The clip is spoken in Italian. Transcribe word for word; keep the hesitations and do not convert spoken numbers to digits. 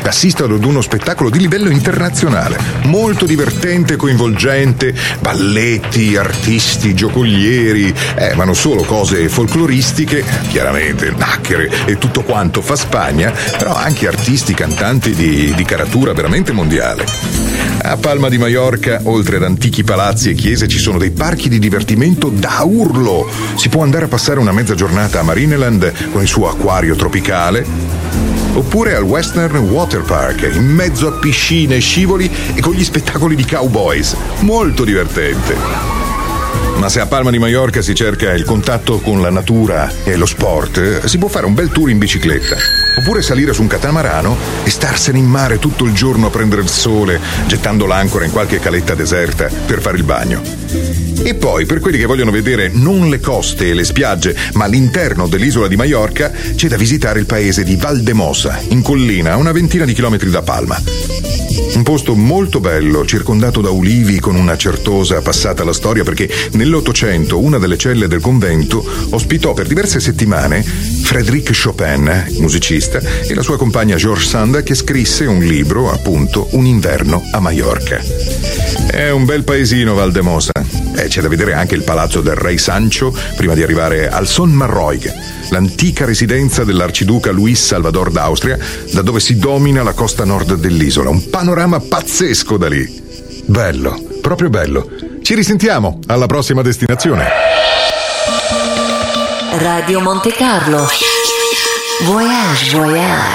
assistere ad uno spettacolo di livello internazionale, molto divertente e coinvolgente, balletti, artisti, giocolieri, eh, ma non solo cose folcloristiche, chiaramente nacchere e tutto quanto fa Spagna, però anche artisti, cantanti di, di caratura veramente mondiale. A Palma di Maiorca, oltre ad antichi palazzi e chiese, ci sono dei parchi di divertimento da urlo. Si può andare a passare una mezza giornata a Marineland con il suo acquario tropicale, oppure al Western Water Park, in mezzo a piscine, scivoli e con gli spettacoli di cowboys. Molto divertente. Ma se a Palma di Maiorca si cerca il contatto con la natura e lo sport, si può fare un bel tour in bicicletta, oppure salire su un catamarano e starsene in mare tutto il giorno a prendere il sole, gettando l'ancora in qualche caletta deserta per fare il bagno. E poi, per quelli che vogliono vedere non le coste e le spiagge, ma l'interno dell'isola di Maiorca, c'è da visitare il paese di Valdemosa, in collina, a una ventina di chilometri da Palma. Un posto molto bello, circondato da ulivi con una certosa passata alla storia, perché nell'Ottocento una delle celle del convento ospitò per diverse settimane Frédéric Chopin, musicista, e la sua compagna George Sand, che scrisse un libro, appunto, Un inverno a Maiorca. È un bel paesino Valdemosa. Eh, c'è da vedere anche il palazzo del re Sancho prima di arrivare al Son Marroig, l'antica residenza dell'arciduca Luis Salvador d'Austria, da dove si domina la costa nord dell'isola. Un panorama pazzesco da lì. Bello, proprio bello. Ci risentiamo alla prossima destinazione. Radio Monte Carlo. Voyage, voyage.